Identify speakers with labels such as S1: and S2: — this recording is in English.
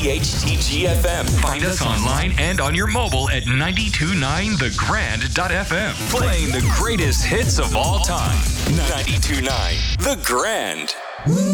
S1: WPHTG FM.
S2: Find us online and on your mobile at 929thegrand.fm.
S1: Playing the greatest hits of all time. 92.9 The Grand.